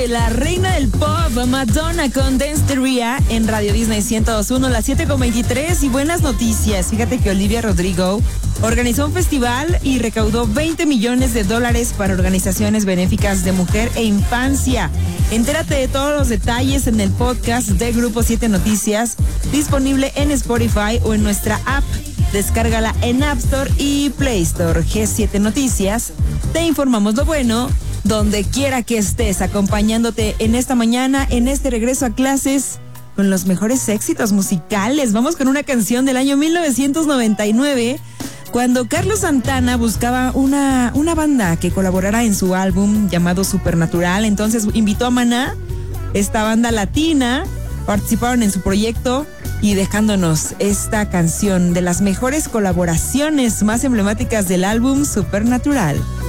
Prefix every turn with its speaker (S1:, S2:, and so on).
S1: la reina del pop, Madonna con Dance en Radio Disney 102.1, las 7:23 y buenas noticias. Fíjate que Olivia Rodrigo organizó un festival y recaudó $20 millones para organizaciones benéficas de mujer e infancia. Entérate de todos los detalles en el podcast de Grupo 7 Noticias, disponible en Spotify o en nuestra app. Descárgala en App Store y Play Store. G7 Noticias, te informamos lo bueno, donde quiera que estés, acompañándote en esta mañana, en este regreso a clases, con los mejores éxitos musicales. Vamos con una canción del año 1999, cuando Carlos Santana buscaba una banda que colaborara en su álbum llamado Supernatural. Entonces invitó a Maná, esta banda latina, participaron en su proyecto y dejándonos esta canción de las mejores colaboraciones más emblemáticas del álbum Supernatural.